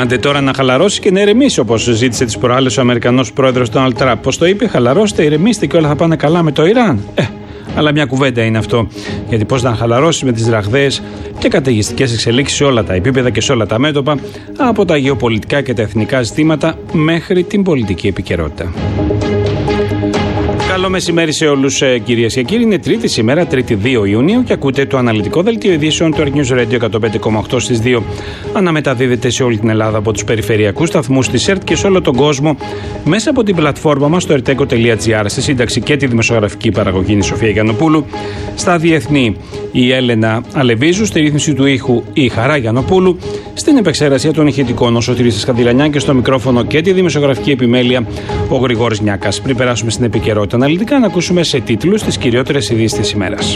Άντε τώρα να χαλαρώσει και να ηρεμήσει, όπως ζήτησε τις προάλλες ο Αμερικανός πρόεδρος Ντόναλντ Τραμπ. Πώς το είπε, χαλαρώστε, ηρεμήστε και όλα θα πάνε καλά με το Ιράν. Αλλά μια κουβέντα είναι αυτό. Γιατί πώς να χαλαρώσει με τις ραγδαίες και καταιγιστικές εξελίξεις σε όλα τα επίπεδα και σε όλα τα μέτωπα, από τα γεωπολιτικά και τα εθνικά ζητήματα μέχρι την πολιτική επικαιρότητα. Καλό μεσημέρι σε όλους, κυρίες και κύριοι. Είναι Τρίτη σήμερα, 3η 2 Ιουνίου, και ακούτε το αναλυτικό δελτίο ειδήσεων του News Radio 105,8 στις 2. Αναμεταδίδεται σε όλη την Ελλάδα από τους περιφερειακούς σταθμούς της ΕΡΤ και σε όλο τον κόσμο μέσα από την πλατφόρμα μας στο erteco.gr. Στη σύνταξη και τη δημοσιογραφική παραγωγή η Σοφία Γιαννοπούλου. Στα διεθνή η Έλενα Αλεβίζου. Στη ρύθμιση του ήχου η Χαρά Γιαννοπούλου. Στην επεξεργασία των ηχητικών ο Σωτήρης Σκανδυλανιά και στο μικρόφωνο και τη δημοσιογραφική επιμέλεια ο Γρηγόρης Νιάκας. Πριν περάσουμε στην επικαιρότητα αναλυτικά, να ακούσουμε σε τίτλους τις κυριότερες ειδήσεις της ημέρας.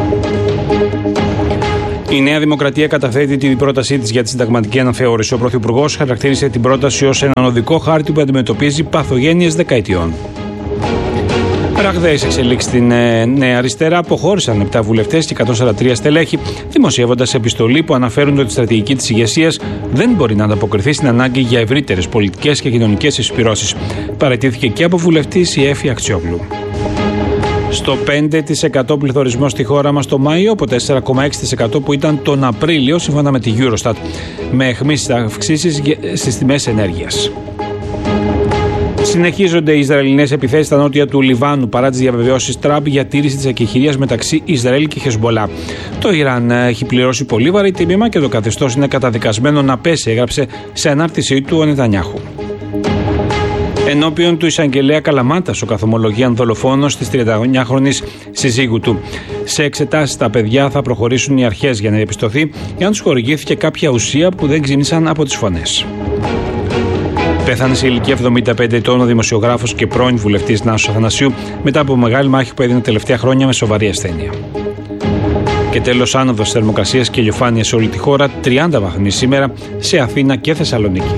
Η Νέα Δημοκρατία καταθέτει την πρότασή της για τη συνταγματική αναθεώρηση. Ο Πρωθυπουργός χαρακτήρισε την πρόταση ως έναν οδικό χάρτη που αντιμετωπίζει παθογένειες δεκαετιών. Ραγδαίες εξελίξεις στην Νέα Αριστερά. Αποχώρησαν 7 βουλευτές και 143 στελέχη, δημοσιεύοντας επιστολή που αναφέρουν ότι η στρατηγική της ηγεσίας δεν μπορεί να ανταποκριθεί στην ανάγκη για ευρύτερες πολιτικές και κοινωνικές εισπυρώσεις. Παραιτήθηκε και από βουλευτής η Έφη Αξιόγλου. Στο 5% πληθωρισμός στη χώρα μας το Μάιο, από 4,6% που ήταν τον Απρίλιο, σύμφωνα με τη Eurostat, με αιχμείς αυξήσεις στις τιμές ενέργειας. Συνεχίζονται οι Ισραηλινές επιθέσεις στα νότια του Λιβάνου παρά τις διαβεβαιώσεις Τραμπ για τήρηση της εκεχηρίας μεταξύ Ισραήλ και Χεσμπολά. Το Ιράν έχει πληρώσει πολύ βαρύ τίμημα και το καθεστώς είναι καταδικασμένο να πέσει, έγραψε σε ανάρτησή του ο Νετανιάχου. Ενώπιον του εισαγγελέα Καλαμάτας, ο καθομολογίαν δολοφόνος της 39χρονης συζύγου του. Σε εξετάσεις στα παιδιά θα προχωρήσουν οι αρχές για να διαπιστωθεί εάν τους χορηγήθηκε κάποια ουσία που δεν ξύνησαν από τις φωνές. Πέθανε σε ηλικία 75 ετών ο δημοσιογράφος και πρώην βουλευτής Νάσος Αθανασίου μετά από μεγάλη μάχη που έδινε τελευταία χρόνια με σοβαρή ασθένεια. Και τέλος, άνοδος θερμοκρασίας και ηλιοφάνεια σε όλη τη χώρα, 30 βαθμοί σήμερα σε Αθήνα και Θεσσαλονίκη.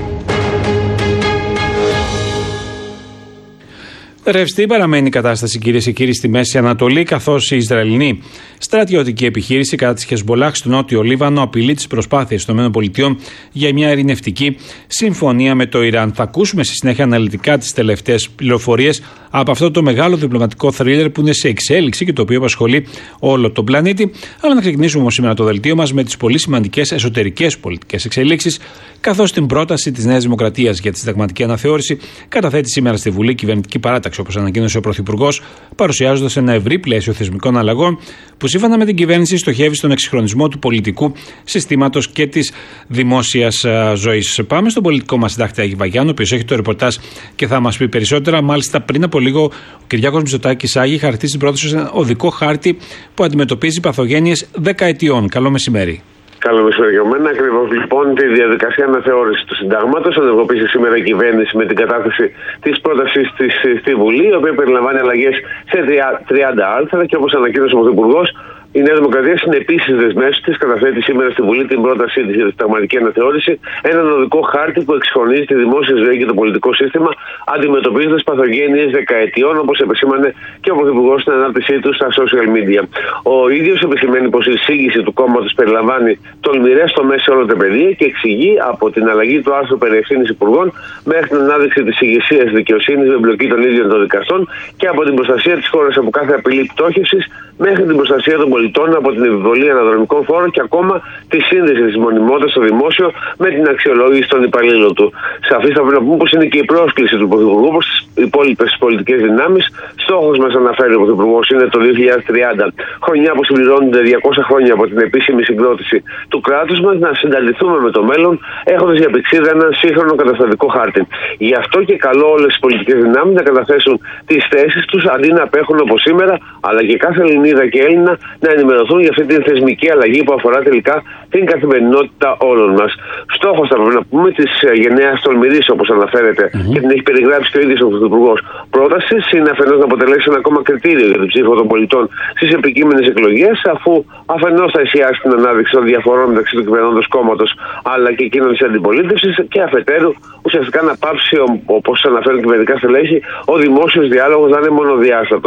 Ρευστή παραμένει η κατάσταση, κυρίες και κύριοι, στη Μέση Ανατολή, καθώς η Ισραηλινή στρατιωτική επιχείρηση κατά της Χεσμπολάχ στο νότιο Λίβανο απειλεί τις προσπάθειες των ΗΠΑ για μια ειρηνευτική συμφωνία με το Ιράν. Θα ακούσουμε στη συνέχεια αναλυτικά τις τελευταίες πληροφορίες από αυτό το μεγάλο διπλωματικό θρίλερ που είναι σε εξέλιξη και το οποίο απασχολεί όλο τον πλανήτη. Αλλά να ξεκινήσουμε όμως σήμερα το δελτίο μας με τις πολύ σημαντικές εσωτερικές πολιτικές εξελίξεις, καθώς την πρόταση της Νέας Δημοκρατίας για τη συνταγματική αναθεώρηση καταθέτει σήμερα στη Βουλή κυβερνητική παράταξη, όπως ανακοίνωσε ο Πρωθυπουργός, παρουσιάζοντας ένα ευρύ πλαίσιο θεσμικών αλλαγών που σύμφωνα με την κυβέρνηση στοχεύει στον εξυγχρονισμό του πολιτικού συστήματος και της δημόσιας ζωής. Πάμε στον πολιτικό μας συντάκτη Άγη Βαγιάννου, ο οποίος έχει το ρεπορτάζ και θα μας πει περισσότερα. Μάλιστα, πριν από λίγο, ο Κυριάκος Μητσοτάκης Άγη χαρακτήρισε την πρόταση ως ένα οδικό χάρτη που αντιμετωπίζει παθογένειες δεκαετιών. Καλό μεσημέρι. Καλό μεσημέρι για μένα. Ακριβώς λοιπόν τη διαδικασία αναθεώρησης του συντάγματος ενεργοποίησε σήμερα η κυβέρνηση με την κατάθεση της πρότασης της στη Βουλή, η οποία περιλαμβάνει αλλαγές σε 30 άρθρα και όπως ανακοίνωσε ο Πρωθυπουργός, η Νέα Δημοκρατία συνεπείς στις δεσμεύσεις της καταθέτει σήμερα στη Βουλή την πρότασή της για τη συνταγματική αναθεώρηση, έναν οδικό χάρτη που εξυγχρονίζει τη δημόσια ζωή και το πολιτικό σύστημα, αντιμετωπίζοντας παθογένειες δεκαετιών, όπως επεσήμανε και ο Πρωθυπουργός στην ανάρτησή του στα social media. Ο ίδιος επισημαίνει πως η εισήγηση του κόμματος περιλαμβάνει τολμηρές τομές σε όλο το πεδίο και εξηγεί από την αλλαγή του άρθρου περί ευθύνης υπουργών μέχρι την ανάδειξη της ηγεσίας δικαιοσύνης με εμπλοκή των ίδιων των δικαστών και από την προστασία της χώρας από κάθε απειλή πτώχευσης μέχρι την προστασία των πολιτών από την επιβολή αναδρομικών φόρων και ακόμα τη σύνδεση της μονιμότητας στο δημόσιο με την αξιολόγηση των υπαλλήλων του. Σαφής θα πρέπει να πούμε πως είναι και η πρόσκληση του Πρωθυπουργού προς τις υπόλοιπες πολιτικές δυνάμεις. Στόχος μας, αναφέρει ο Πρωθυπουργός, είναι το 2030, χρονιά που συμπληρώνονται 200 χρόνια από την επίσημη συγκρότηση του κράτους μας, να συνταληθούμε με το μέλλον, έχοντας για πηξίδα έναν σύγχρονο καταστατικό χάρτη. Γι' αυτό και καλώ όλες τις πολιτικές δυνάμεις να καταθέσουν τις θέσεις τους αντί να απέχουν όπως σήμερα, αλλά και κάθε Ελληνίδα και Έλληνα να ενημερωθούν για αυτή την θεσμική αλλαγή που αφορά τελικά την καθημερινότητα όλων μας. Στόχος, θα πρέπει να πούμε, της γενναίας τολμηρής, όπως αναφέρεται και την έχει περιγράψει και ο ίδιος ο Πρωθυπουργός πρότασης, είναι αφενός να αποτελέσει ένα ακόμα κριτήριο για την ψήφο των πολιτών στις επικείμενες εκλογές, αφού αφενός θα εστιάσει την ανάδειξη των διαφορών μεταξύ του κυβερνώντος κόμματος αλλά και εκείνων της αντιπολίτευσης, και αφετέρου ουσιαστικά να πάψει, όπως αναφέρουν κυβερνητικά στελέχη, ο δημόσιος διάλογος να είναι μονοδιάστατος.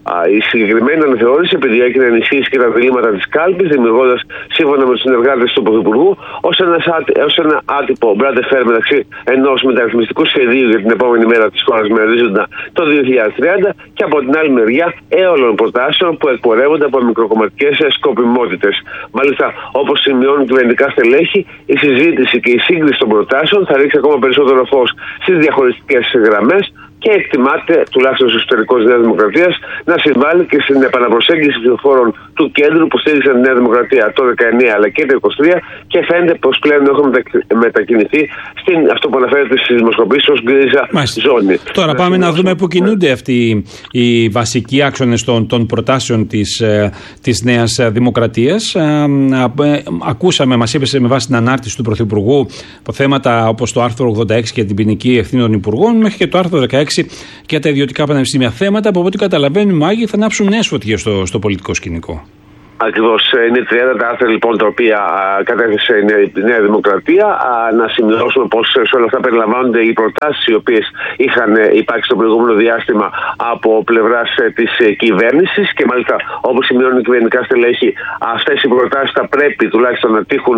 Η συγκεκριμένη αναθεώρηση επιδιώκει να ενισχύσει και τα διλήμματα της κάλπης, δημιουργώντας σύμφωνα με τους συνεργάτες του Πρωθυπουργού ως ένα άτυπο μπραντεφέρ μεταξύ ενός μεταρρυθμιστικού σχεδίου για την επόμενη μέρα της χώρας με ορίζοντα το 2030 και από την άλλη μεριά έολων προτάσεων που εκπορεύονται από μικροκομματικές σκοπιμότητες. Μάλιστα, όπως σημειώνουν κυβερνητικά στελέχη, η συζήτηση και η σύγκριση των προτάσεων θα ρίξει ακόμα περισσότερο φως στις διαχωριστικές γραμμές και εκτιμάται, τουλάχιστον στο εσωτερικό της Νέας Δημοκρατίας, να συμβάλλει και στην επαναπροσέγγιση ψηφοφόρων του κέντρου που στήριξαν τη Νέα Δημοκρατία το 19 αλλά και το 23 και φαίνεται πως πλέον έχουν μετακινηθεί στην αυτό που αναφέρεται στις δημοσκοπήσεις ως γκρίζα ζώνη. Τώρα πάμε να δούμε πού κινούνται αυτοί οι βασικοί άξονες των προτάσεων της Νέας Δημοκρατίας. Ακούσαμε, μας είπε με βάση την ανάρτηση του Πρωθυπουργού από θέματα όπως το άρθρο 86 και την ποινική ευθύνη των υπουργών μέχρι και το άρθρο 16 για τα ιδιωτικά πανεπιστήμια, θέματα που από ό,τι καταλαβαίνουμε, Άγιοι, θα ανάψουν νέες φωτιές στο πολιτικό σκηνικό. Ακριβώς. Είναι 30 τα άρθρα λοιπόν τα οποία κατέθεσε η Νέα Δημοκρατία. Να σημειώσουμε πως σε όλα αυτά περιλαμβάνονται οι προτάσεις οι οποίες είχαν υπάρξει στο προηγούμενο διάστημα από πλευράς της κυβέρνησης και μάλιστα όπως σημειώνουν οι κυβερνητικά στελέχη, αυτές οι προτάσεις θα πρέπει τουλάχιστον να τύχουν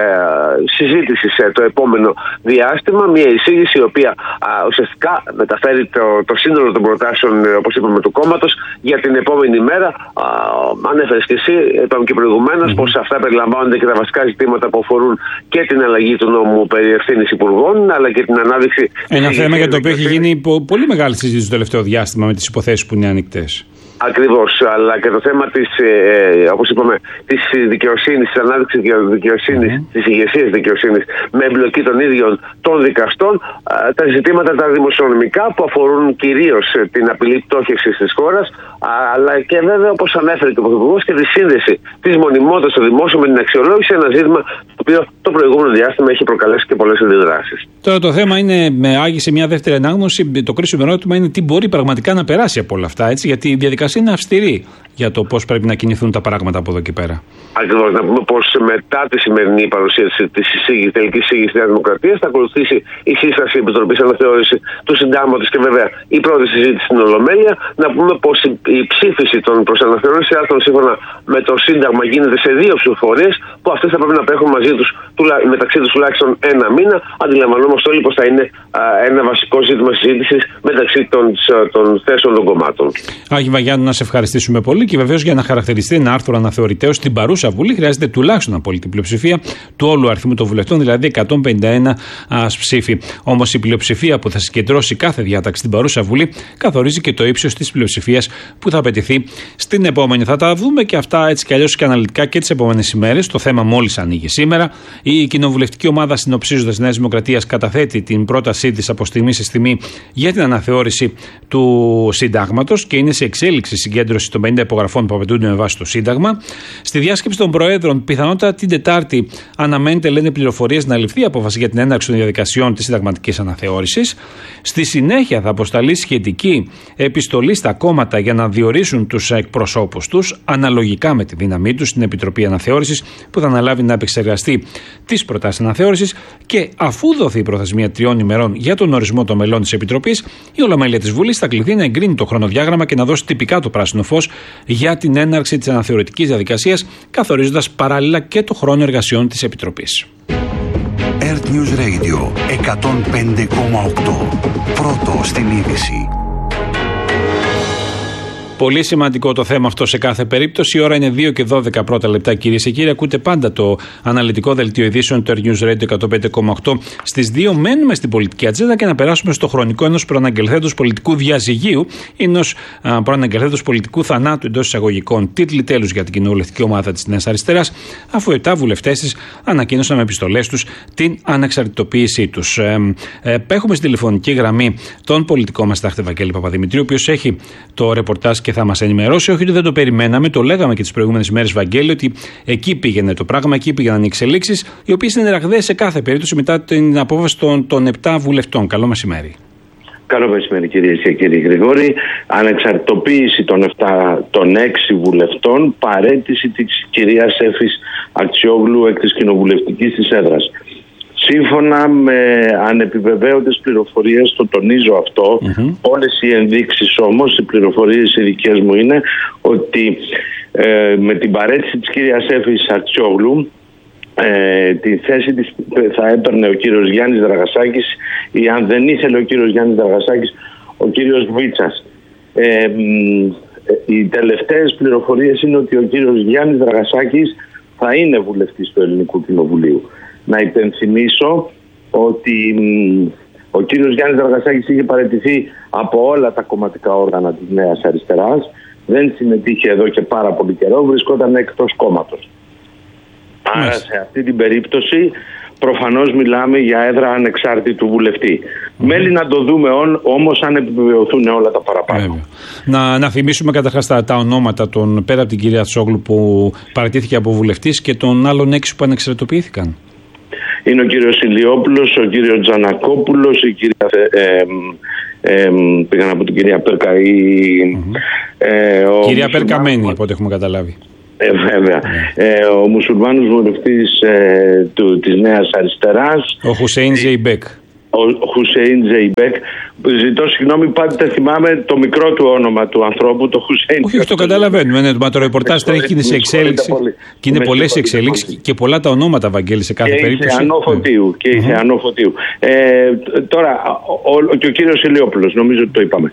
συζήτηση σε το επόμενο διάστημα. Μια εισήγηση η οποία ουσιαστικά μεταφέρει το σύνολο των προτάσεων, όπως είπαμε, του κόμματος για την επόμενη μέρα. Ανέφερες και εσύ, είπαμε και προηγουμένως, πως αυτά περιλαμβάνονται και τα βασικά ζητήματα που αφορούν και την αλλαγή του νόμου περί ευθύνης υπουργών, αλλά και την ανάδειξη. Ένα θέμα για το οποίο έχει γίνει πολύ μεγάλη συζήτηση το τελευταίο διάστημα με τις υποθέσεις που είναι ανοιχτές. Ακριβώς, αλλά και το θέμα της, όπως είπαμε, της δικαιοσύνης, της ανάδειξης δικαιοσύνης, της ηγεσίας δικαιοσύνης με εμπλοκή των ίδιων των δικαστών, τα ζητήματα τα δημοσιονομικά που αφορούν κυρίως την απειλή πτώχευσης της χώρας, αλλά και βέβαια όπως ανέφερε και ο Πρωθυπουργός και τη σύνδεση της μονιμότητας στο δημόσιο με την αξιολόγηση, ένα ζήτημα το οποίο το προηγούμενο διάστημα έχει προκαλέσει και πολλές αντιδράσεις. Τώρα το θέμα είναι, Άγιοι, σε μια δεύτερη ανάγνωση, το κρίσιμο ερώτημα είναι τι μπορεί πραγματικά να περάσει από όλα αυτά, έτσι, γιατί η διαδικασία είναι αυστηρή για το πώς πρέπει να κινηθούν τα πράγματα από εδώ και πέρα. Ακριβώς. Να πούμε πως μετά τη σημερινή παρουσίαση της τελικής εισήγησης της Νέας Δημοκρατίας θα ακολουθήσει η σύσταση Επιτροπής Αναθεώρηση του Συντάγματος και βέβαια η πρώτη συζήτηση στην Ολομέλεια. Να πούμε πως η ψήφιση των προς αναθεώρηση άρθρων σύμφωνα με το Σύνταγμα γίνεται σε 2 ψηφοφορίες που αυτές θα πρέπει να απέχουν μεταξύ τους τουλάχιστον 1 μήνα. Αντιλαμβανόμαστε όλοι πως θα είναι ένα βασικό ζήτημα συζήτησης μεταξύ των θέσεων των κομμάτων. Άγιοι Βαγιάννου, να σε ευχαριστήσουμε πολύ και βεβαίως για να χαρακτηριστεί ένα άρθρο αναθεωρητέως στην παρούσα Βουλή χρειάζεται τουλάχιστον απόλυτη πλειοψηφία του όλου αριθμού των βουλευτών, δηλαδή 151 ψήφοι. Όμως η πλειοψηφία που θα συγκεντρώσει κάθε διάταξη στην παρούσα Βουλή καθορίζει και το ύψος της πλειοψηφίας που θα απαιτηθεί στην επόμενη. Θα τα δούμε και αυτά έτσι κι αλλιώς και αναλυτικά και τις επόμενες ημέρες. Το θέμα μόλις ανοίγει σήμερα. Η κοινοβουλευτική ομάδα, συνοψίζοντας της Νέας Δημοκρατίας, καταθέτει την πρότασή της από στιγμή σε στιγμή για την αναθεώρηση του Συντάγματος και είναι σε εξέλιξη συγκέντρωση των 50 υπογραφών που απαιτούνται με βάση το Σύνταγμα. Στη διάσκεψη των Προέδρων, πιθανότατα την Τετάρτη, αναμένεται, λένε πληροφορίες, να ληφθεί απόφαση για την έναρξη των διαδικασιών της συνταγματικής αναθεώρησης. Στη συνέχεια θα αποσταλεί σχετική επιστολή στα κόμματα για να διορίσουν τους εκπροσώπους τους, αναλογικά με τη δύναμή τους, στην Επιτροπή Αναθεώρησης, που θα αναλάβει να επεξεργαστεί τις προτάσεις αναθεώρησης και αφού δοθεί η προθεσμία 3 ημερών για τον ορισμό των μελών της Επιτροπής, η Ολομέλεια της Βουλής θα κληθεί να εγκρίνει το χρονοδιάγραμμα και να δώσει τυπικά το πράσινο φως για την έναρξη της αναθεωρητικής διαδικασίας, καθορίζοντας παράλληλα και το χρόνο εργασιών της Επιτροπής. Earth News Radio 105,8. Πρώτο στην είδηση. Πολύ σημαντικό το θέμα αυτό σε κάθε περίπτωση. Η ώρα είναι 2 και 12 πρώτα λεπτά, κυρίες και κύριοι. Ακούτε πάντα το αναλυτικό δελτίο ειδήσεων του Earth News Radio 105,8. Στις 2 μένουμε στην πολιτική ατζέντα και να περάσουμε στο χρονικό ενός προαναγγελθέντος πολιτικού διαζυγίου, ενός προαναγγελθέντος πολιτικού θανάτου εντός εισαγωγικών. Τίτλοι τέλους για την κοινοβουλευτική ομάδα της Νέας Αριστεράς, αφού 7 βουλευτές της ανακοίνωσαν με επιστολές τους την ανεξαρτητοποίησή τους. Έχουμε στη τηλεφωνική γραμμή τον πολιτικό μας συντάκτη Βαγγέλη Παπαδημητρίου, ο οποίος έχει το ρεπορτάζ και θα μας ενημερώσει. Όχι ότι δεν το περιμέναμε, το λέγαμε και τις προηγούμενες ημέρες, Βαγγέλη, ότι εκεί πήγαινε το πράγμα, εκεί πήγαιναν οι εξελίξεις, οι οποίες είναι ραγδαίες σε κάθε περίπτωση μετά την απόφαση των 7 βουλευτών. Καλό μεσημέρι. Καλό μεσημέρι, κυρίες και κύριοι. Γρηγόρη, ανεξαρτητοποίηση των 6 βουλευτών, παραίτηση της κυρίας Εύης Αξιόγλου εκ της κοινοβουλευτικής της έδρας. Σύμφωνα με ανεπιβεβαίωτες πληροφορίες, το τονίζω αυτό, όλες οι ενδείξεις όμως, οι πληροφορίες οι δικές μου είναι ότι με την παρέτηση της κυρίας Εύης Αρτιόγλου τη θέση της θα έπαιρνε ο κύριος Γιάννης Δραγασάκης, ή αν δεν ήθελε ο κύριος Γιάννης Δραγασάκης, ο κύριος Βίτσας. Οι τελευταίες πληροφορίες είναι ότι ο κύριος Γιάννης Δραγασάκης θα είναι βουλευτής του Ελληνικού Κοινοβουλίου. Να υπενθυμίσω ότι ο κύριος Γιάννης Δραγασάκης είχε παραιτηθεί από όλα τα κομματικά όργανα της Νέας Αριστεράς, δεν συμμετείχε εδώ και πάρα πολύ καιρό, βρισκόταν εκτός κόμματος. Άρα σε αυτή την περίπτωση προφανώς μιλάμε για έδρα ανεξάρτητου βουλευτή. Μένει να το δούμε όμως αν επιβεβαιωθούν όλα τα παραπάνω. Να θυμίσουμε καταρχάς τα ονόματα των, πέρα από την κυρία Τσόγλου που παραιτήθηκε από βουλευτής, και των άλλων 6 που ανεξαρτητοποιήθηκαν. Είναι ο κύριος Ηλιόπουλος, ο κύριος Τζανακόπουλος, η κυρία πήγαν από την κυρία Πέρκα, κυρία Περκαμένη, από ό,τι έχουμε καταλάβει. Βέβαια. Ο μουσουλμάνος βουλευτής της Νέας Αριστεράς, ο Χουσέιν Ζεϊμπέκ. Ο Χουσέιν Ζεϊμπέκ. Ζητώ συγγνώμη, πάντα θυμάμαι το μικρό του όνομα του ανθρώπου, το Χουσέιν. Όχι, το καταλαβαίνουμε. Μα το ρεπορτάζ τρέχει και είναι σε εξέλιξη. Και είναι πολλές εξελίξεις και πολλά τα ονόματα, Βαγγέλη, σε κάθε περίπτωση. Και η Θεανό Φωτίου. Τώρα, και ο κύριος Ηλιόπουλος, νομίζω ότι το είπαμε.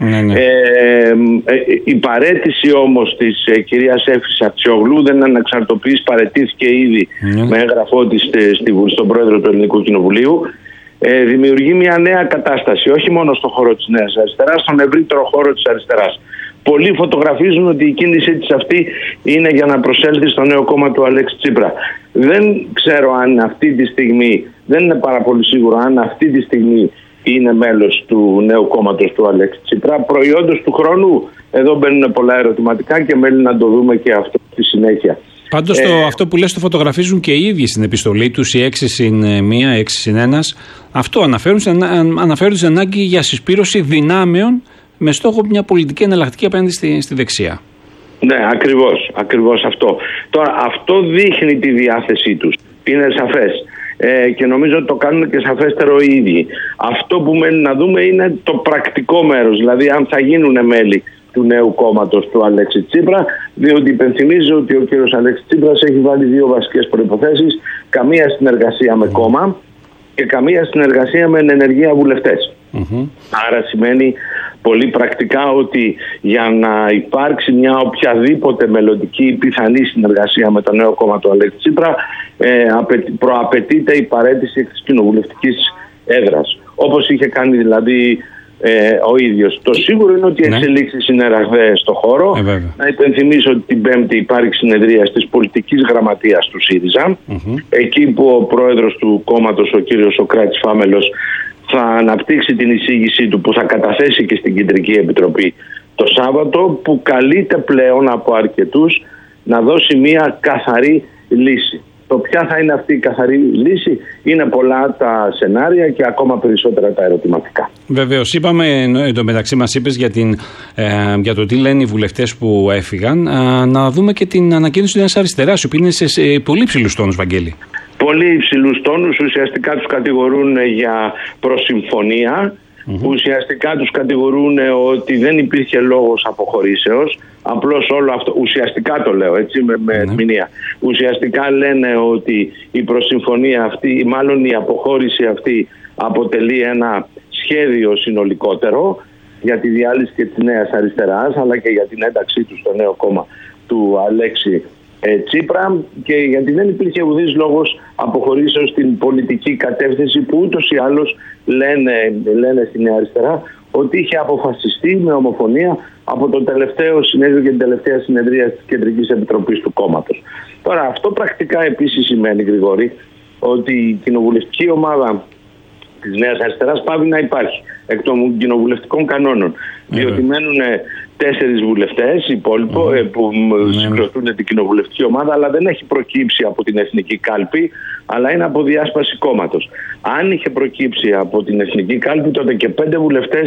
Η παρέτηση όμως της κυρίας Εύης Αρτιόγλου δεν αναξαρτοποιείς, παρετήθηκε ήδη με έγγραφό της στον πρόεδρο του Ελληνικού Κοινοβουλίου. Δημιουργεί μια νέα κατάσταση, όχι μόνο στον χώρο της Νέας Αριστεράς, στον ευρύτερο χώρο της αριστεράς. Πολλοί φωτογραφίζουν ότι η κίνησή της αυτή είναι για να προσέλθει στο νέο κόμμα του Αλέξη Τσίπρα. Δεν ξέρω αν αυτή τη στιγμή, δεν είναι πάρα πολύ σίγουρο αν αυτή τη στιγμή είναι μέλος του νέου κόμματος του Αλέξη Τσίπρα. Προϊόντος του χρόνου, εδώ μπαίνουν πολλά ερωτηματικά και μένει να το δούμε και αυτό στη συνέχεια. Πάντως αυτό που λες το φωτογραφίζουν και οι ίδιοι στην επιστολή τους, οι 6+1, 6+1. Αυτό αναφέρουν στην ανάγκη για συσπήρωση δυνάμεων με στόχο μια πολιτική εναλλακτική απέναντι στη δεξιά. Ναι, ακριβώς αυτό. Τώρα αυτό δείχνει τη διάθεσή τους. Είναι σαφές. Και νομίζω ότι το κάνουν και σαφέστερο οι ίδιοι. Αυτό που μένει να δούμε είναι το πρακτικό μέρος, δηλαδή αν θα γίνουν μέλη του νέου κόμματος του Αλέξη Τσίπρα, διότι υπενθυμίζω ότι ο κύριος Αλέξη Τσίπρας έχει βάλει 2 βασικές προϋποθέσεις: καμία συνεργασία με κόμμα και καμία συνεργασία με ενεργεία βουλευτές. Άρα σημαίνει πολύ πρακτικά ότι για να υπάρξει μια οποιαδήποτε μελλοντική πιθανή συνεργασία με το νέο κόμμα του Αλέξη Τσίπρα, προαπαιτείται η παραίτηση της κοινοβουλευτικής έδρας, όπως είχε κάνει δηλαδή ο ίδιος. Το σίγουρο είναι ότι οι εξελίξεις είναι ραγδαίες στο χώρο. Να υπενθυμίσω ότι την Πέμπτη υπάρχει συνεδρία της πολιτικής γραμματείας του ΣΥΡΙΖΑ, εκεί που ο πρόεδρος του κόμματος, ο κύριος Σοκράτης Φάμελος, θα αναπτύξει την εισήγησή του που θα καταθέσει και στην Κεντρική Επιτροπή το Σάββατο, που καλείται πλέον από αρκετούς να δώσει μια καθαρή λύση. Το ποια θα είναι αυτή η καθαρή λύση, είναι πολλά τα σενάρια και ακόμα περισσότερα τα ερωτηματικά. Βεβαίως, είπαμε, εντωμεταξύ μας είπες για το τι λένε οι βουλευτές που έφυγαν, να δούμε και την ανακοίνωση της Νέας Αριστεράς, η οποία είναι σε πολύ υψηλούς τόνους, Βαγγέλη. Πολύ υψηλούς τόνους, ουσιαστικά τους κατηγορούν για προσυμφωνία. Ουσιαστικά τους κατηγορούν ότι δεν υπήρχε λόγος αποχωρήσεως. Απλώς όλο αυτό, ουσιαστικά το λέω έτσι με ερμηνεία. Ουσιαστικά λένε ότι η προσυμφωνία αυτή, μάλλον η αποχώρηση αυτή, αποτελεί ένα σχέδιο συνολικότερο για τη διάλυση και της Νέας Αριστεράς, αλλά και για την ένταξή του στο νέο κόμμα του Αλέξη Τσίπρα, και γιατί δεν υπήρχε ουδής λόγος αποχωρήσεως στην πολιτική κατεύθυνση που ούτως ή άλλως λένε στη Νέα Αριστερά ότι είχε αποφασιστεί με ομοφωνία από το τελευταίο συνέδριο και την τελευταία συνεδρία της Κεντρικής Επιτροπής του κόμματος. Τώρα αυτό πρακτικά επίσης σημαίνει, Γρηγόρη, ότι η κοινοβουλευτική ομάδα της Νέας Αριστεράς πάβει να υπάρχει εκ των κοινοβουλευτικών κανόνων. Διότι μένουν 4 βουλευτές υπόλοιπο που συγκροτούν την κοινοβουλευτική ομάδα, αλλά δεν έχει προκύψει από την Εθνική Κάλπη, αλλά είναι από διάσπαση κόμματος. Αν είχε προκύψει από την Εθνική Κάλπη, τότε και 5 βουλευτές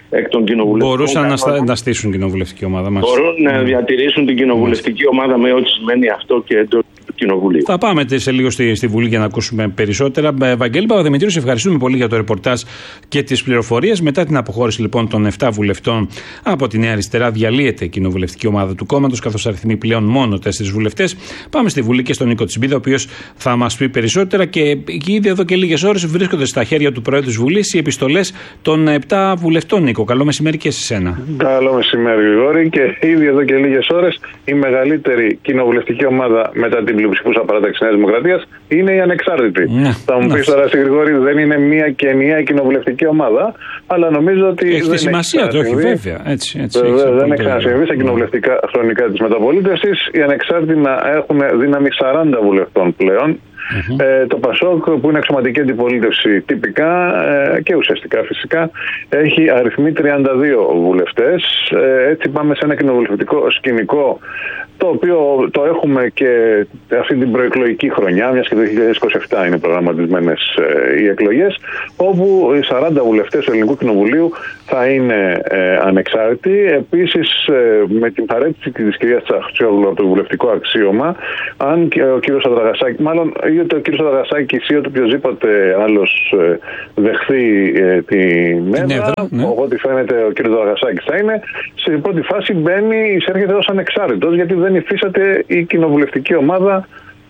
εκ των κοινοβουλευτικών. Μπορούσαν να στήσουν κοινοβουλευτική ομάδα μας. Μπορούν να διατηρήσουν την κοινοβουλευτική ομάδα με ό,τι σημαίνει αυτό και εντός του Κοινοβουλίου. Θα πάμε σε λίγο στη Βουλή για να ακούσουμε περισσότερα. Βαγγέλη Παπαδημητρίου, σε ευχαριστούμε πολύ για το ρεπορτάζ και τις πληροφορίες. Μετά την αποχώρηση λοιπόν των 7 βουλευτών από τη Νέα Αριστερά, διαλύεται η κοινοβουλευτική ομάδα του κόμματος, καθώς αριθμεί πλέον μόνο 4 βουλευτές. Πάμε στη Βουλή και στον Νίκο Τσιμπίδα, ο οποίος θα μας πει περισσότερα. Και ήδη εδώ και λίγες ώρες βρίσκονται στα χέρια του Προέδρου της Βουλής οι επιστολές των 7 βουλευτών. Νίκο, καλό μεσημέρι και σε εσένα. Καλό μεσημέρι, Γρηγόρη. Και ήδη εδώ και λίγες ώρες η μεγαλύτερη κοινοβουλευτική ομάδα μετά την πλειοψηφούσα παράταξη Νέας Δημοκρατίας είναι η Ανεξάρτητη. Θα μου πεις τώρα, Γρηγόρη, δεν είναι μία και ενιαία κοινοβουλευτική ομάδα, αλλά νομίζω ότι. Έχει τη σημασία του, όχι, βέβαια. Έτσι, δεν έχει ξανασυμβεί στα κοινοβουλευτικά χρονικά της μεταπολίτευσης. Οι Ανεξάρτητοι να έχουν δύναμη 40 βουλευτών πλέον. Το ΠΑΣΟΚ, που είναι αξιωματική αντιπολίτευση τυπικά και ουσιαστικά φυσικά, έχει αριθμεί 32 βουλευτές. Έτσι πάμε σε ένα κοινοβουλευτικό σκηνικό, το οποίο το έχουμε και αυτή την προεκλογική χρονιά, μιας και το 2027 είναι προγραμματισμένες οι εκλογές, όπου οι 40 βουλευτές του Ελληνικού Κοινοβουλίου θα είναι ανεξάρτητοι. Επίσης, με την παρέτηση της κυρίας Τσαχτσιόγλου από το βουλευτικό αξίωμα, αν και ο κύριος Σαδραγασάκης, μάλλον ή ότι ο κύριος Σαδραγασάκης ή ότι οποιοδήποτε άλλος δεχθεί την έδρα, ό,τι φαίνεται ο κύριος Σαδραγασάκης θα είναι, σε πρώτη φάση εισέρχεται ως ανεξάρτητος, γιατί δεν υφίσταται η κοινοβουλευτική ομάδα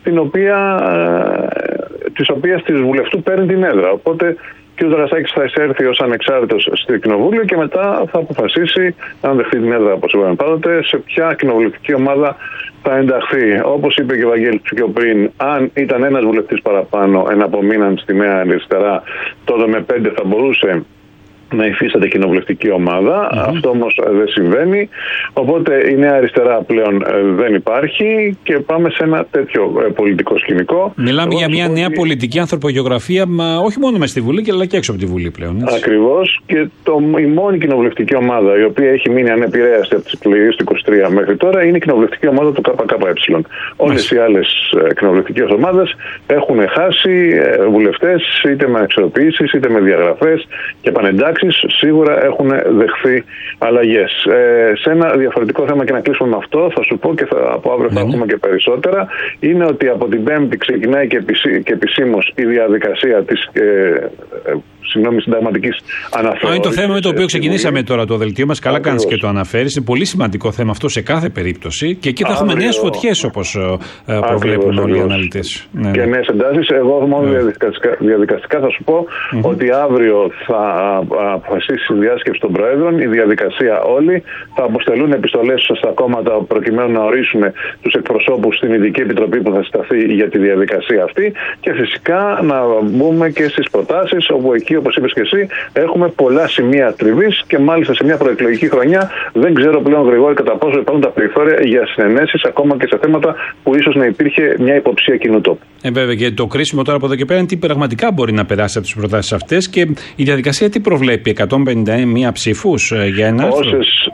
της οποίας της βουλευτού παίρνει την έδρα. Οπότε ο κ. Δρασάκης θα εισέρθει ως ανεξάρτητος στο Κοινοβούλιο και μετά θα αποφασίσει, αν δεχτεί την έδρα όπως είπαμε πάντοτε, σε ποια κοινοβουλευτική ομάδα θα ενταχθεί. Όπως είπε και ο Βαγγέλης πιο πριν, αν ήταν ένας βουλευτής παραπάνω εναπομείναν στη Νέα Αριστερά, τότε με 5 θα μπορούσε να υφίσταται κοινοβουλευτική ομάδα. Αυτό όμως δεν συμβαίνει. Οπότε η Νέα Αριστερά πλέον δεν υπάρχει και πάμε σε ένα τέτοιο πολιτικό σκηνικό. Μιλάμε για μια νέα πολιτική ανθρωπογεωγραφία, όχι μόνο μες στη Βουλή, αλλά και έξω από τη Βουλή πλέον. Ακριβώς. Και η μόνη κοινοβουλευτική ομάδα η οποία έχει μείνει ανεπηρέαστη από τις εκλογές του 23 μέχρι τώρα είναι η κοινοβουλευτική ομάδα του ΚΚΕ. Όλες οι άλλες κοινοβουλευτικές ομάδες έχουν χάσει βουλευτές, είτε με αξιοποιήσεις είτε με διαγραφές και επανεντάξεις. Σίγουρα έχουν δεχθεί αλλαγές. Σε ένα διαφορετικό θέμα, και να κλείσουμε με αυτό, θα σου πω και από αύριο θα έχουμε και περισσότερα, είναι ότι από την Πέμπτη ξεκινάει και επισήμως η διαδικασία της συνταγματικής αναθεώρησης. Είναι το θέμα με το οποίο ξεκινήσαμε τώρα το δελτίο μας. Καλά κάνεις και το αναφέρεις. Είναι πολύ σημαντικό θέμα αυτό σε κάθε περίπτωση. Και εκεί θα έχουμε νέες φωτιές, όπως προβλέπουν όλοι οι αναλυτές. Και νέες εντάσεις. Εγώ μόνο διαδικαστικά θα σου πω ότι αύριο θα αποφασίσει η διάσκεψη των Προέδρων. Η διαδικασία όλη θα αποστελούν επιστολές στα κόμματα προκειμένου να ορίσουν τους εκπροσώπους στην ειδική επιτροπή που θα συσταθεί για τη διαδικασία αυτή. Και φυσικά να μπούμε και στις προτάσεις, όπου εκεί, όπως είπες και εσύ, έχουμε πολλά σημεία τριβής και μάλιστα σε μια προεκλογική χρονιά δεν ξέρω πλέον, Γρηγόρη, κατά πόσο υπάρχουν τα περιθώρια για συνενέσεις ακόμα και σε θέματα που ίσως να υπήρχε μια υποψία κοινού τόπου. Βέβαια, και το κρίσιμο τώρα από εδώ και πέρα είναι τι πραγματικά μπορεί να περάσει από τις προτάσεις αυτές και η διαδικασία τι προβλέπει, 151 ψήφους για ένα άρθρο.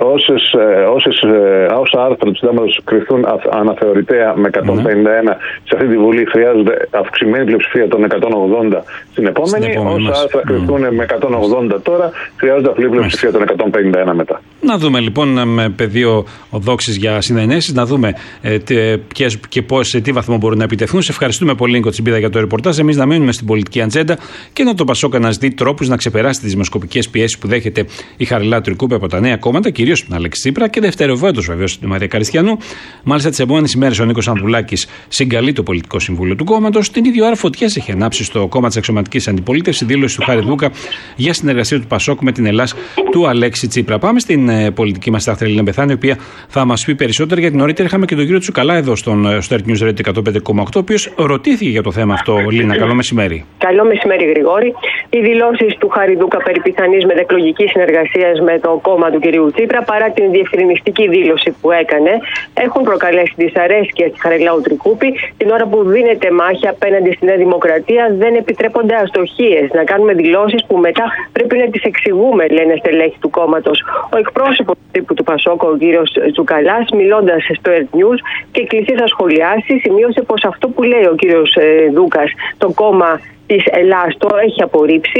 Όσα άρθρα του συντάγματος κρυφθούν αναθεωρητέα με 151 σε αυτή τη Βουλή, χρειάζονται αυξημένη πλειοψηφία των 180 στην επόμενη. Όσα άρθρα κρυφθούν με 180 τώρα, χρειάζονται απλή πλειοψηφία των 151 μετά. Να δούμε λοιπόν με πεδίο οδόξης για συνενέσεις, να δούμε ποιες και πώς, σε τι βαθμό μπορούν να επιτευχθούν. Σε ευχαριστούμε πολύ, Νίκο Τσιμπίδα, για το ρεπορτάζ. Εμείς να μείνουμε στην πολιτική ατζέντα και να το ΠΑΣΟΚ αναζητεί τρόπους να ξεπεράσει τις δημοσκοπικές πιέσεις που δέχεται η Χαριλάου Τρικούπη από τα νέα κόμματα, κυρίως την Αλέξη Τσίπρα και δευτερευόντως βεβαίως την Μαρία Καριστιανού. Μάλιστα, τις επόμενες ημέρες ο Νίκος Ανδρουλάκης συγκαλεί το πολιτικό συμβούλιο του κόμματος. Την ίδια ώρα φωτιές έχει ανάψει στο κόμμα της αξιωματικής αντιπολίτευσης, δήλωση του Χάρη Δούκα για συνεργασία του ΠΑΣΟΚ με την Ελλάς του Αλέξη Τσίπρα. Πάμε στην πολιτική μας στάθμη Ελένη Μπεθάνη, η οποία θα μας πει περισσότερα, γιατί νωρίτερα είχαμε και τον κύριο Τσουκαλά εδώ στο Earth News Radio 105,8, ο οποίος ρωτήθηκε για το θέμα αυτό. Λίνα, καλό μεσημέρι. Καλό μεσημέρι, Γρηγόρη. Οι δηλώσεις του Χάρη Δούκα περί πιθανής μετεκλογικής συνεργασίας με το κόμμα του κυρίου Τσίπρα, παρά την διευκρινιστική δήλωση που έκανε, έχουν προκαλέσει δυσαρέσκεια στη Χαριλάου Τρικούπη. Την ώρα που δίνεται μάχη απέναντι στη Νέα Δημοκρατία, δεν επιτρέπονται αστοχίες. Να κάνουμε δηλώσεις που μετά πρέπει να τις εξηγούμε, λένε στελέχη του κόμματος. Ο εκπρόσωπος τύπου του ΠΑΣΟΚ, ο κύριος Τσουκαλάς, μιλώντας στο Earth News και κλειστή θα σχολιάσει, σημείωσε πως αυτό που λέει ο κύριος Δούκας, το κόμμα της Ελλάς το έχει απορρίψει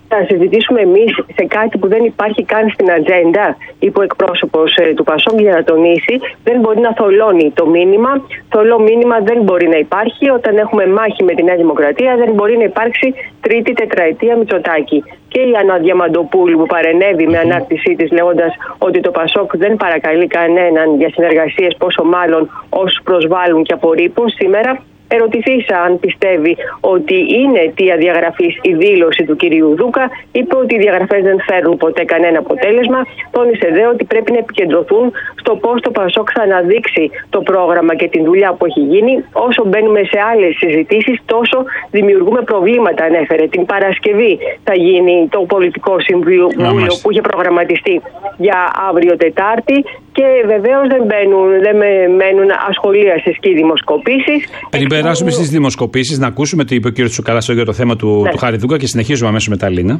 Θα συζητήσουμε εμείς σε κάτι που δεν υπάρχει καν στην ατζέντα, είπε ο εκπρόσωπος του Πασόκ για να τονίσει. Δεν μπορεί να θολώνει το μήνυμα. Θολό μήνυμα δεν μπορεί να υπάρχει. Όταν έχουμε μάχη με τη Νέα Δημοκρατία, δεν μπορεί να υπάρξει τρίτη τετραετία Μητσοτάκη. Και η Άννα Διαμαντοπούλου που παρενέβη με ανάρτησή της λέγοντας ότι το Πασόκ δεν παρακαλεί κανέναν για συνεργασίες, πόσο μάλλον όσους προσβάλλουν και απορρίπουν, σήμερα ερωτηθήσα αν πιστεύει ότι είναι αιτία διαγραφής η δήλωση του κυρίου Δούκα, είπε ότι οι διαγραφές δεν φέρνουν ποτέ κανένα αποτέλεσμα. Τόνισε δε ότι πρέπει να επικεντρωθούν στο πώς το Πασόκ θα αναδείξει το πρόγραμμα και την δουλειά που έχει γίνει. Όσο μπαίνουμε σε άλλες συζητήσεις, τόσο δημιουργούμε προβλήματα, ανέφερε. Την Παρασκευή θα γίνει το πολιτικό συμβούλιο που είχε προγραμματιστεί για αύριο Τετάρτη. Και βεβαίως δεν μένουν ασχολίαστες και οι δημοσκοπήσεις. Πριν περάσουμε στις δημοσκοπήσεις, να ακούσουμε τι είπε ο κ. Τσουκαλάς για το θέμα του Χαριδούκα και συνεχίζουμε αμέσως μετά, Λίνα.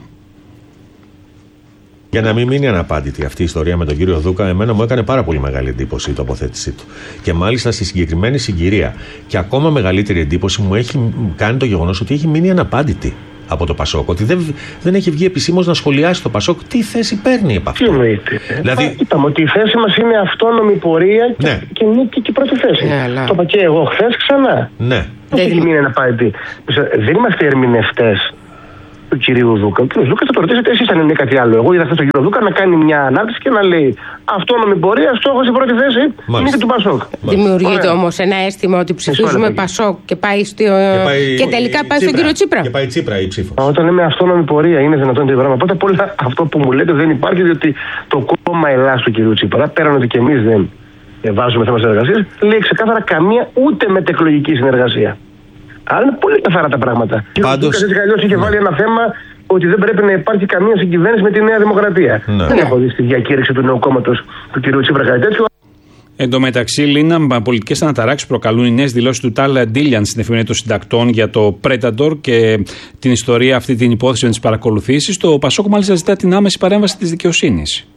Για να μην μείνει αναπάντητη αυτή η ιστορία με τον κύριο Δούκα, εμένα μου έκανε πάρα πολύ μεγάλη εντύπωση η τοποθέτησή του. Και μάλιστα στη συγκεκριμένη συγκυρία. Και ακόμα μεγαλύτερη εντύπωση μου έχει κάνει το γεγονός ότι έχει μείνει αναπάντητη από το Πασόκ. Ότι δεν έχει βγει επισήμως να σχολιάσει το Πασόκ τι θέση παίρνει επ' αυτό. Τι εννοείται. Δηλαδή... Είπαμε ότι η θέση μας είναι αυτόνομη πορεία και νίκη και πρώτη θέση. Το είπα και εγώ χθες ξανά. Ναι. Δεν έχει μείνει αναπάντητη. Δεν είμαστε ερμηνευτές του κυρίου Δούκα. Ο κύριος Δούκα θα το ρωτήσετε εσείς αν είναι κάτι άλλο. Εγώ είδα χθες τον κύριο Δούκα να κάνει μια ανάρτηση και να λέει αυτόνομη πορεία, στόχος η πρώτη θέση, νίκη του Πασόκ. Δημιουργείται όμως ένα αίσθημα ότι ψηφίζουμε Πασόκ και πάει και τελικά πάει στον κύριο Τσίπρα. Και πάει Τσίπρα η ψήφος. Όταν λέμε αυτόνομη πορεία, είναι δυνατόν το πράγμα. Πρώτα απ' όλα αυτό που μου λέτε δεν υπάρχει, διότι το κόμμα Ελλάς του κυρίου Τσίπρα, πέραν ότι και εμείς δεν βάζουμε θέμα συνεργασίας, λέει ξεκάθαρα καμία ούτε μετεκλογική συνεργασία. Άρα είναι πολύ καθαρά τα πράγματα. Πάντως, έτσι κι είχε βάλει ένα θέμα ότι δεν πρέπει να υπάρχει καμία συγκυβέρνηση με τη Νέα Δημοκρατία. Δεν έχω δει στη διακήρυξη του νέου κόμματος του κ. Τσίπρα κάτι τέτοιο. Εν τω μεταξύ, Λίνα, πολιτικές αναταράξεις προκαλούν οι νέες δηλώσεις του Τάλα Ντίλιαν στην Εφημερίδα των Συντακτών για το Predator και την ιστορία αυτή, την υπόθεση με τις παρακολουθήσεις. Το Πασόκ μάλιστα ζητά την άμεση παρέμβαση της δικαιοσύνης.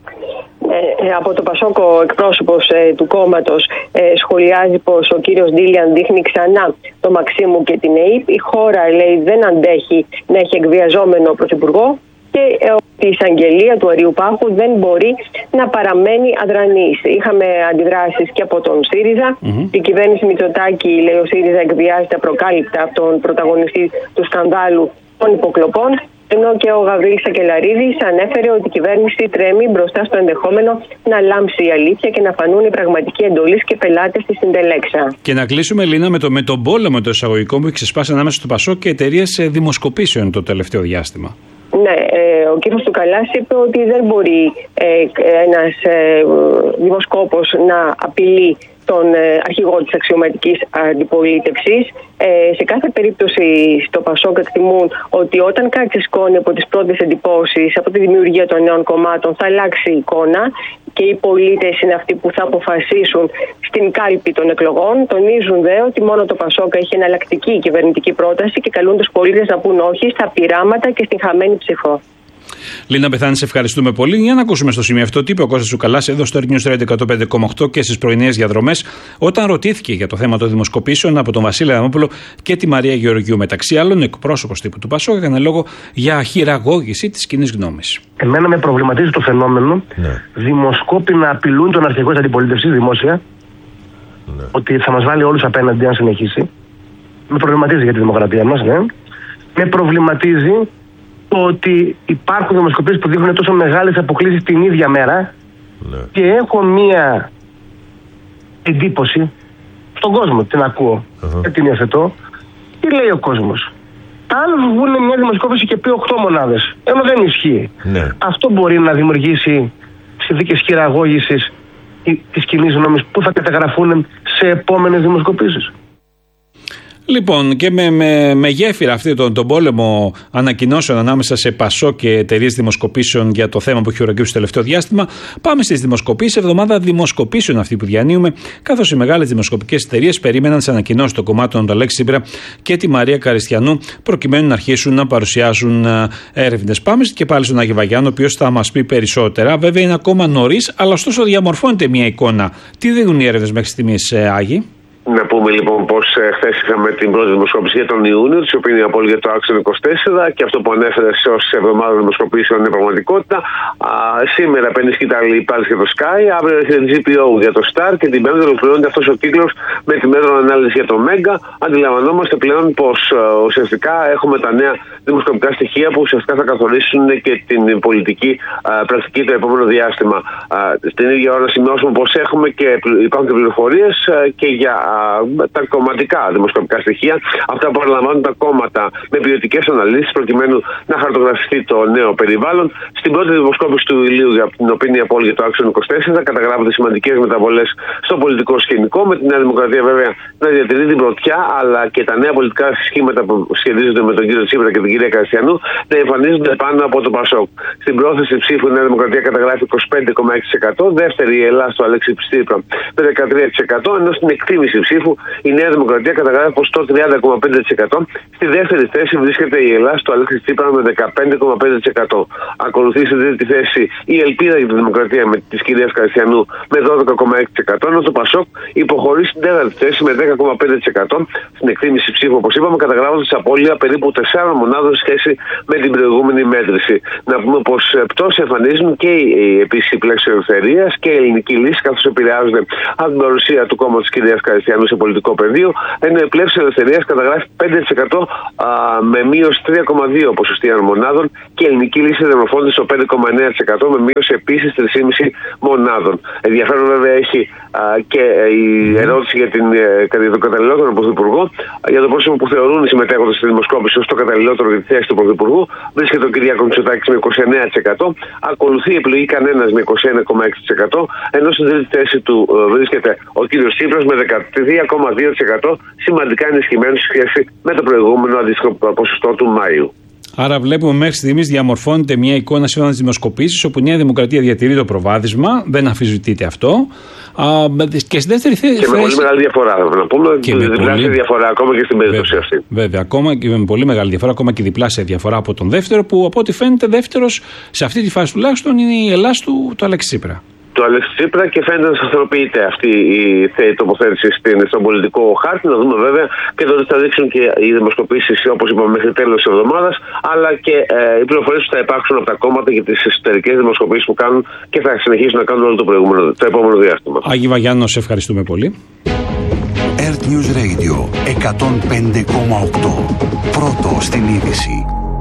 Από το Πασόκ ο εκπρόσωπος του κόμματος σχολιάζει πως ο κύριος Ντίλιαν δείχνει ξανά το Μαξίμου και την ΕΥΠ. Η χώρα, λέει, δεν αντέχει να έχει εκβιαζόμενο πρωθυπουργό και η εισαγγελία του Αριού Πάχου δεν μπορεί να παραμένει αδρανής. Είχαμε αντιδράσεις και από τον ΣΥΡΙΖΑ. Η κυβέρνηση Μητσοτάκη, λέει, ο ΣΥΡΙΖΑ εκβιάζεται απροκάλυπτα από τον πρωταγωνιστή του σκανδάλου των υποκλοπών. Ενώ και ο Γαβρίλης Σακελαρίδης ανέφερε ότι η κυβέρνηση τρέμει μπροστά στο ενδεχόμενο να λάμψει η αλήθεια και να φανούν οι πραγματικοί εντολείς και πελάτες της Συντελέξα. Και να κλείσουμε, Λίνα, με τον πόλεμο το εισαγωγικό που έχει ξεσπάσει ανάμεσα στο Πασόκ και εταιρείες δημοσκοπήσεων το τελευταίο διάστημα. Ναι, ο κύριος Τσουκαλάς είπε ότι δεν μπορεί ένας δημοσκόπος να απειλεί τον αρχηγό της αξιωματικής αντιπολίτευσης. Σε κάθε περίπτωση στο Πασόκ εκτιμούν ότι όταν κάτι ξεσκώνει από τις πρώτες εντυπώσεις, από τη δημιουργία των νέων κομμάτων, θα αλλάξει η εικόνα και οι πολίτες είναι αυτοί που θα αποφασίσουν στην κάλπη των εκλογών. Τονίζουν δε ότι μόνο το Πασόκ έχει εναλλακτική κυβερνητική πρόταση και καλούν τους πολίτες να πούν όχι στα πειράματα και στην χαμένη ψηφό. Λίνα Πεθάνη, σε ευχαριστούμε πολύ. Για να ακούσουμε στο σημείο αυτό τι είπε ο Κώστας Τσουκαλάς εδώ στο News Radio 105,8 και στις πρωινές διαδρομές, όταν ρωτήθηκε για το θέμα των δημοσκοπήσεων από τον Βασίλη Αδαμόπουλο και τη Μαρία Γεωργιού. Μεταξύ άλλων, εκπρόσωπος τύπου του Πασόκ έκανε λόγο για χειραγώγηση της κοινής γνώμης. Εμένα με προβληματίζει το φαινόμενο δημοσκόποι να απειλούν τον αρχηγό της αντιπολίτευσης δημόσια, ότι θα μας βάλει όλους απέναντι αν συνεχίσει. Με προβληματίζει για τη δημοκρατία μας, ναι. Με προβληματίζει το ότι υπάρχουν δημοσκοπήσεις που δείχνουν τόσο μεγάλες αποκλίσεις την ίδια μέρα και έχω μία εντύπωση στον κόσμο, την ακούω, την υιοθετώ. Τι λέει ο κόσμος? Άλλος βγουν μια δημοσκόπηση και πει 8 μονάδες, ενώ δεν ισχύει. Αυτό μπορεί να δημιουργήσει συνθήκες χειραγώγησης της κοινής γνώμης που θα καταγραφούν σε επόμενες δημοσκοπήσεις. Λοιπόν, και με γέφυρα αυτή τον πόλεμο ανακοινώσεων ανάμεσα σε Πασόκ και εταιρείες δημοσκοπήσεων για το θέμα που έχει ορακίσει στο τελευταίο διάστημα, πάμε στις δημοσκοπήσεις. Εβδομάδα δημοσκοπήσεων αυτή που διανύουμε, καθώς οι μεγάλες δημοσκοπικές εταιρείες περίμεναν τις ανακοινώσεις των κομμάτων του Αλέξη Τσίπρα και τη Μαρία Καριστιανού, προκειμένου να αρχίσουν να παρουσιάζουν έρευνες. Πάμε και πάλι στον Άγιο Βαγιάννη, ο οποίος θα μας πει περισσότερα. Βέβαια είναι ακόμα νωρίς, αλλά ωστόσο διαμορφώνεται μια εικόνα. Τι δίνουν οι έρευνες μέχρι στιγμής, Άγιοι? Να πούμε λοιπόν πως χθες είχαμε την πρώτη δημοσκόπηση για τον Ιούνιο, της οποίας είναι για το άξονα 24, και αυτό που ανέφερε ως εβδομάδα δημοσκοπήσεων είναι πραγματικότητα. Σήμερα παίρνει σκητάλη πάλι για το Sky, αύριο έρχεται GPO για το Star και την Πέμπτη ολοκληρώνεται αυτός ο κύκλος με τη μέτρο ανάλυση για το Μέγκα. Αντιλαμβανόμαστε πλέον πως ουσιαστικά έχουμε τα νέα δημοσκοπικά στοιχεία που ουσιαστικά θα καθορίσουν και την πολιτική πρακτική το επόμενο διάστημα. Στην ίδια ώρα σημειώσουμε πως έχουμε και υπάρχουν και πληροφορίες και για τα κομματικά δημοσκοπικά στοιχεία, αυτά που παραλαμβάνουν τα κόμματα με ποιοτικές αναλύσεις προκειμένου να χαρτογραφηθεί το νέο περιβάλλον. Στην πρώτη δημοσκόπηση του Ηλίου, για την οποία είναι απόλυτη το άξονα 24, καταγράφονται σημαντικές μεταβολές στο πολιτικό σκηνικό, με τη Νέα Δημοκρατία βέβαια να διατηρεί την πρωτιά, αλλά και τα νέα πολιτικά σχήματα που σχετίζονται με τον κύριο Τσίπρα και την κυρία Καριστιανού να εμφανίζονται πάνω από το Πασόκ. Στην πρόθεση ψήφου η Νέα Δημοκρατία καταγράφει 25,6%, δεύτερη η Ελλάδα στο Αλέξη Τσίπρα με 13%, ενώ στην εκτίμηση ψήφου η Νέα Δημοκρατία καταγράφει ποσοστό 30,5%. Στη δεύτερη θέση βρίσκεται η Ελλάδα στο Αλέξη Τσίπρα με 15,5%. Ακολουθεί στη τρίτη θέση η Ελπίδα για τη Δημοκρατία με τη κυρία Καριστιανού με 12,6%, ενώ το Πασόκ υποχωρεί στην τέταρτη θέση με 10,5%. Στην εκτίμηση ψήφου, όπως είπαμε, καταγράφονται απώλεια περίπου 4 μονάδων σε σχέση με την προηγούμενη μέτρηση. Να πούμε πως πτώση εμφανίζουν και η επίσημη πλέξη ελευθερίας και η ελληνική λύση, καθώς επηρεάζονται από την παρουσία του κόμματος της κυρίας Καριστιανού σε πολιτικό πεδίο, ενώ η πλεύση ελευθερίας καταγράφει 5% με μείωση 3,2 ποσοστιαίων μονάδων και η ελληνική λύση διαμορφώνεται στο 5,9% με μείωση επίσης 3,5 μονάδων. Ενδιαφέρον βέβαια έχει και η ερώτηση για τον καταλληλότερο Πρωθυπουργό, για το πρόσωπο που θεωρούν οι συμμετέχοντες στη δημοσκόπηση ως το καταλληλότερο για τη θέση του Πρωθυπουργού. Βρίσκεται ο Κυριάκος Μητσοτάκης με 29%, ακολουθεί η επιλογή κανένας με 21,6%, ενώ στην τρίτη θέση του βρίσκεται ο κύριος Τσίπρας με 13,2%, σημαντικά ενισχυμένο σε σχέση με το προηγούμενο αντίστοιχο ποσοστό του Μάιου. Άρα βλέπουμε μέχρι στιγμής διαμορφώνεται μια εικόνα σύμφωνα με τις δημοσκοπήσεις όπου η Νέα Δημοκρατία διατηρεί το προβάδισμα, δεν αμφισβητείται αυτό. Και στη δεύτερη θέση. Και με πολύ μεγάλη διαφορά, να πούμε. Και διπλάσια διαφορά ακόμα και στην περίπτωση αυτή. Βέβαια, ακόμα και με πολύ μεγάλη διαφορά, ακόμα και διπλάσια διαφορά από τον δεύτερο, που από ό,τι φαίνεται δεύτερος σε αυτή τη φάση τουλάχιστον είναι η Ελλάδα του Αλέξη Τσίπρα. Το Αλέξη Τσίπρα, και φαίνεται να σταθεροποιείται αυτή η τοποθέτηση στον πολιτικό χάρτη. Να δούμε βέβαια και τότε θα δείξουν και οι δημοσκοπήσεις, όπως είπαμε, μέχρι τέλος της εβδομάδας, αλλά και οι πληροφορίες που θα υπάρξουν από τα κόμματα για τις εσωτερικές δημοσκοπήσεις που κάνουν και θα συνεχίσουν να κάνουν όλο το επόμενο διάστημα. Άγη Βαγιάννο, σε ευχαριστούμε πολύ. Earth News Radio 105,8. Πρώτο στην είδηση.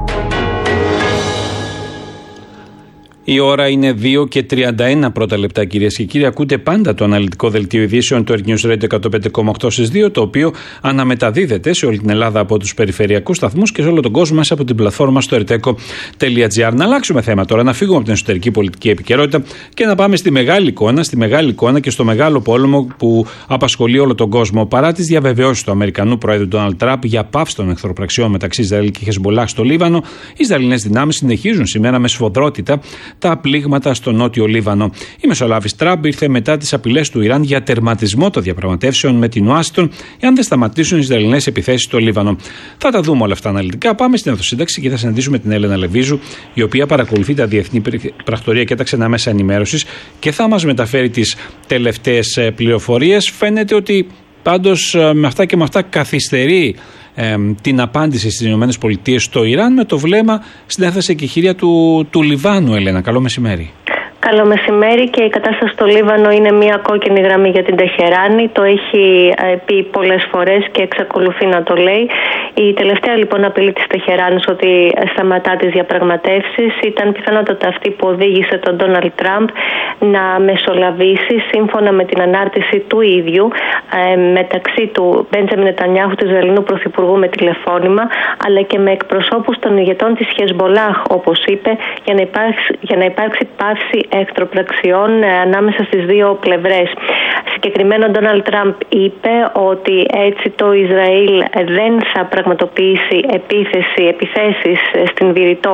Η ώρα είναι 2:31 πρώτα λεπτά, κυρίες και κύριοι. Ακούτε πάντα το αναλυτικό δελτίο ειδήσεων του Earth News Radio 105,8 στις 2, το οποίο αναμεταδίδεται σε όλη την Ελλάδα από τους περιφερειακούς σταθμούς και σε όλο τον κόσμο μέσα από την πλατφόρμα στο erteco.gr. Να αλλάξουμε θέμα τώρα, να φύγουμε από την εσωτερική πολιτική επικαιρότητα και να πάμε στη μεγάλη εικόνα και στο μεγάλο πόλεμο που απασχολεί όλο τον κόσμο. Παρά τις διαβεβαιώσεις του Αμερικανού Πρόεδρου Ντόναλντ Τραμπ για πάυση των εχθροπραξιών μεταξύ Ισραήλ και Χεσμολάχ στο Λίβανο, οι Ισραηλινές δυνάμεις συνεχίζουν σήμερα με σφοδρότητα τα πλήγματα στο νότιο Λίβανο. Η μεσολάβηση Τραμπ ήρθε μετά τις απειλές του Ιράν για τερματισμό των διαπραγματεύσεων με την Ουάσιγκτον, εάν δεν σταματήσουν οι Ισραηλινές επιθέσεις στο Λίβανο. Θα τα δούμε όλα αυτά αναλυτικά. Πάμε στην αυτοσύνταξη και θα συναντήσουμε την Έλενα Λεβίζου, η οποία παρακολουθεί τα διεθνή πρακτορία και τα ξενά μέσα ενημέρωσης και θα μας μεταφέρει τις τελευταίες πληροφορίες. Φαίνεται ότι πάντως με αυτά και με αυτά καθυστερεί την απάντηση στις ΗΠΑ στο Ιράν, με το βλέμμα στην έφταση και χειρία του Λιβάνου. Έλενα, καλό μεσημέρι. Καλό μεσημέρι. Και η κατάσταση στο Λίβανο είναι μια κόκκινη γραμμή για την Τεχεράνη. Το έχει πει πολλές φορές και εξακολουθεί να το λέει. Η τελευταία λοιπόν απειλή της Τεχεράνης ότι σταματά τις διαπραγματεύσεις ήταν πιθανότατα αυτή που οδήγησε τον Ντόναλντ Τραμπ να μεσολαβήσει, σύμφωνα με την ανάρτηση του ίδιου, μεταξύ του Μπέντζαμιν Νετανιάχου, του Ισραηλινού Πρωθυπουργού, με τηλεφώνημα, αλλά και με εκπροσώπους των ηγετών της Χεσμολάχ, όπως είπε, για να υπάρξει πάυση εχθροπραξιών ανάμεσα στις δύο πλευρές. Συγκεκριμένα ο Ντόναλντ Τραμπ είπε ότι έτσι το Ισραήλ δεν θα πραγματοποιήσει επιθέσεις στην Βηρητό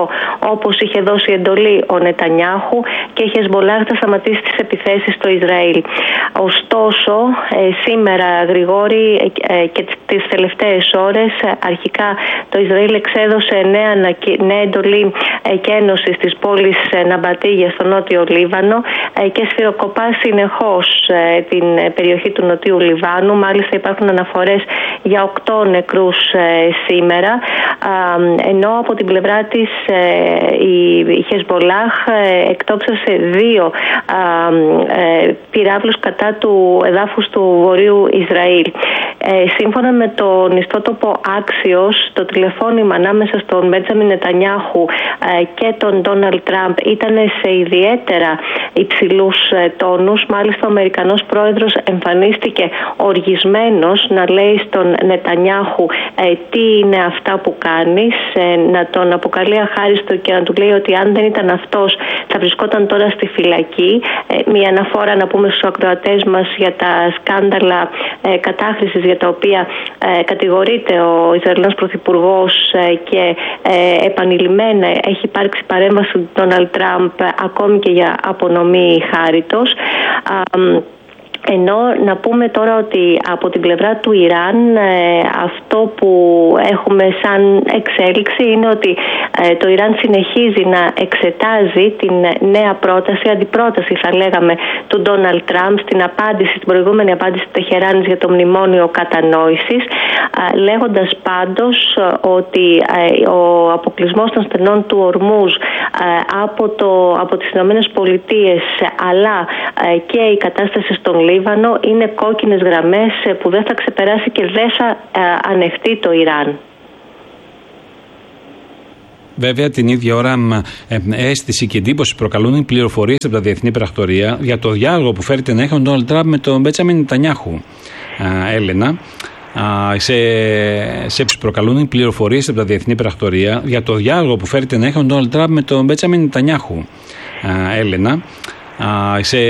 όπως είχε δώσει εντολή ο Νετανιάχου, και η Χεσμπολάχ θα σταματήσει τις επιθέσεις στο Ισραήλ. Ωστόσο, σήμερα, Γρηγόρη, και τις τελευταίες ώρες, αρχικά το Ισραήλ εξέδωσε νέα εντολή εκένωσης της πόλης Ναμπατίγια στο νότιο Λίβανο και σφυροκοπά συνεχώς την περιοχή του νοτιού Λιβάνου. Μάλιστα υπάρχουν αναφορές για 8 νεκρούς σήμερα, ενώ από την πλευρά της η Χεσμπολάχ εκτόξευσε 2 πυράβλους κατά του εδάφους του Βορείου Ισραήλ. Σύμφωνα με τον ιστότοπο Axios, το τηλεφώνημα ανάμεσα στον Μπέντζαμιν Νετανιάχου και τον Ντόναλντ Τραμπ ήταν σε ιδιαίτερα υψηλούς τόνους. Μάλιστα, ο Αμερικανός πρόεδρος εμφανίστηκε οργισμένος να λέει στον Νετανιάχου τι είναι αυτά που κάνεις, να τον αποκαλεί αχάριστο και να του λέει ότι αν δεν ήταν αυτός θα βρισκόταν τώρα στη φυλακή. Μια αναφορά, να πούμε στους ακροατές μας, για τα σκάνδαλα κατάχρησης για τα οποία κατηγορείται ο Ισραηλινός Πρωθυπουργός και επανειλημμένα έχει υπάρξει παρέμβαση του Ντόναλντ Τραμπ ακόμη και για απονομή χάριτος. Ενώ να πούμε τώρα ότι από την πλευρά του Ιράν αυτό που έχουμε σαν εξέλιξη είναι ότι το Ιράν συνεχίζει να εξετάζει την νέα πρόταση, αντιπρόταση θα λέγαμε, του Ντόναλντ Τραμπ στην προηγούμενη απάντηση του Τεχεράνης για το μνημόνιο κατανόησης, λέγοντας πάντως ότι ο αποκλεισμός των στενών του Ορμούζ από τις Ηνωμένες Πολιτείες αλλά και η κατάσταση στον Λίβανο είναι κόκκινες γραμμές που δεν θα ξεπεράσει και δεν θα ανεχτεί το Ιράν. Βέβαια, την ίδια ώρα αίσθηση και εντύπωση προκαλούν οι πληροφορίες από τα διεθνή πρακτορία για το διάλογο που φέρεται να έχει ο Ντόναλντ Τραμπ με τον Μπέντζαμιν Νετανιάχου. Έλενα, σε προκαλούν οι πληροφορίες από τα διεθνή πρακτορία για το διάλογο που φέρεται να έχει ο Ντόναλντ Τραμπ με τον Μπέντζαμιν Νετανιάχου. Έλενα,